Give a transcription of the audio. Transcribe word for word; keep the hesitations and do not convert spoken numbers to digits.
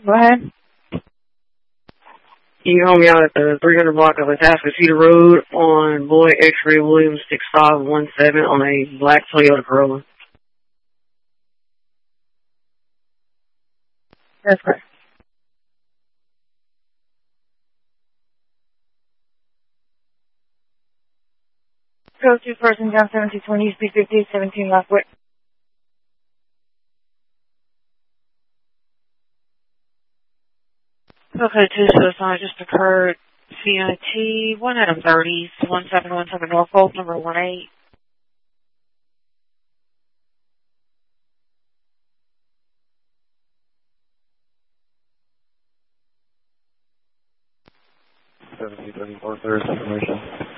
Go ahead. You can hold me out at the three hundred block of Itasca Cedar Road on Boy X-Ray Williams six five one seven on a black Toyota Corolla. That's correct. Go to person down seventeen twenty, speed fifty, seventeen left way. Okay, two suicides just occurred. C I T, one Adam thirties, one seven one seven Norfolk, number one eight. seventy thirty-four, clear information.